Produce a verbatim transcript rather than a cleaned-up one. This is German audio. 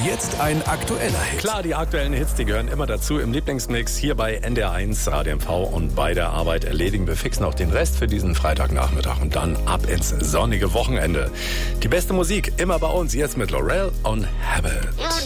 Jetzt ein aktueller Hit. Klar, die aktuellen Hits, die gehören immer dazu im Lieblingsmix hier bei N D R eins, Radio M V, und bei der Arbeit erledigen wir fix noch den Rest für diesen Freitagnachmittag und dann ab ins sonnige Wochenende. Die beste Musik immer bei uns, jetzt mit Laurel und Habit.